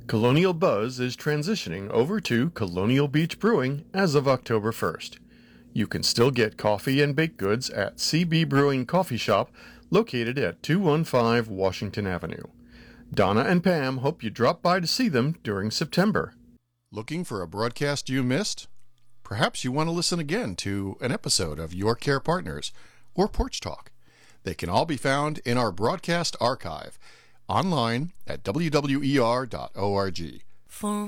Colonial Buzz is transitioning over to Colonial Beach Brewing as of October 1st. You can still get coffee and baked goods at CB Brewing Coffee Shop, located at 215 Washington Avenue. Donna and Pam hope you drop by to see them during September. Looking for a broadcast you missed? Perhaps you want to listen again to an episode of Your Care Partners or Porch Talk. They can all be found in our broadcast archive online at wwer.org. For